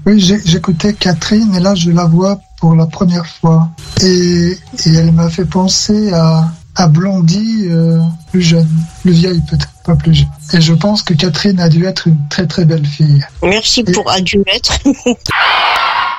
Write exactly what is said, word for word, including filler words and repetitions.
Oui, j'ai, j'écoutais Catherine et là je la vois pour la première fois. Et, et elle m'a fait penser à, à Blondie euh, plus jeune, plus vieille peut-être, pas plus jeune. Et je pense que Catherine a dû être une très très belle fille. Merci et... pour a dû être.